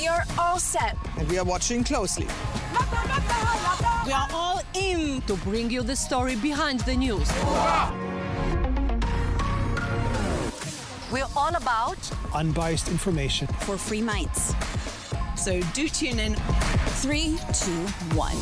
We are all set. And we are watching closely. We are all in to bring you the story behind the news. We're all about Unbiased information. for free minds. So do tune in. 3, 2, 1.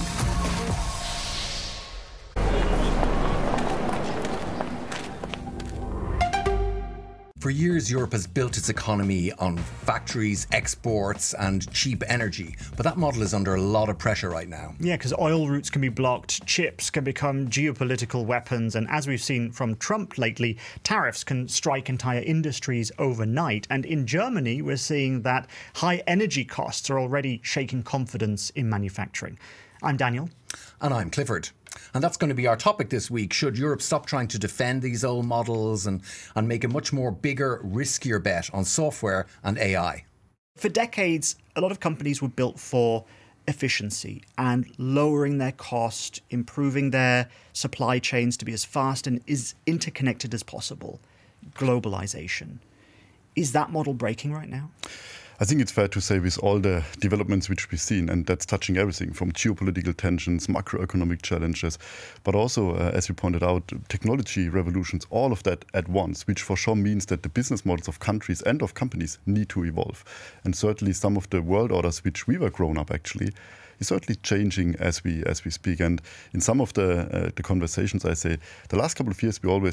For years, Europe has built its economy on factories, exports, and cheap energy. But that model is under a lot of pressure right now. Yeah, because oil routes can be blocked, chips can become geopolitical weapons, and as we've seen from Trump lately, tariffs can strike entire industries overnight. And in Germany, we're seeing that high energy costs are already shaking confidence in manufacturing. I'm Daniel. And I'm Clifford. And that's going to be our topic this week. Should Europe stop trying to defend these old models and make a much more bigger, riskier bet on software and AI? For decades, a lot of companies were built for efficiency and lowering their cost, improving their supply chains to be as fast and as interconnected as possible. Globalization. Is that model breaking right now? I think it's fair to say with all the developments which we've seen, and that's touching everything from geopolitical tensions, macroeconomic challenges, but also, as you pointed out, technology revolutions, all of that at once, which for sure means that the business models of countries and of companies need to evolve. And certainly some of the world orders which we were grown up actually is certainly changing as we speak. And in some of the conversations, I say the last couple of years we always